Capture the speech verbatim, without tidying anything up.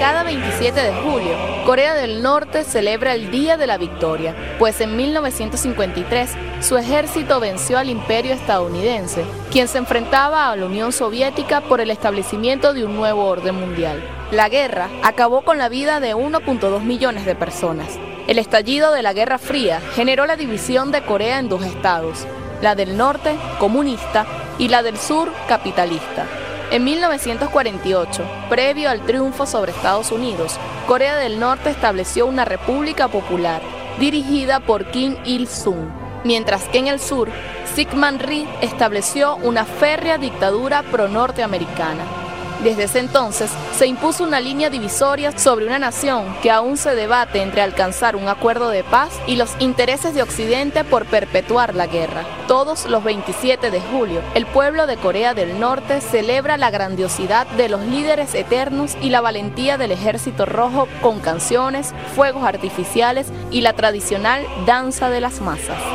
Cada veintisiete de julio, Corea del Norte celebra el Día de la Victoria, pues en mil novecientos cincuenta y tres su ejército venció al Imperio estadounidense, quien se enfrentaba a la Unión Soviética por el establecimiento de un nuevo orden mundial. La guerra acabó con la vida de uno punto dos millones de personas. El estallido de la Guerra Fría generó la división de Corea en dos estados, la del norte, comunista, y la del sur, capitalista. En mil novecientos cuarenta y ocho, previo al triunfo sobre Estados Unidos, Corea del Norte estableció una república popular, dirigida por Kim Il-sung, mientras que en el sur, Syngman Rhee estableció una férrea dictadura pro-norteamericana. Desde ese entonces, se impuso una línea divisoria sobre una nación que aún se debate entre alcanzar un acuerdo de paz y los intereses de Occidente por perpetuar la guerra. Todos los veintisiete de julio, el pueblo de Corea del Norte celebra la grandiosidad de los líderes eternos y la valentía del Ejército Rojo con canciones, fuegos artificiales y la tradicional danza de las masas.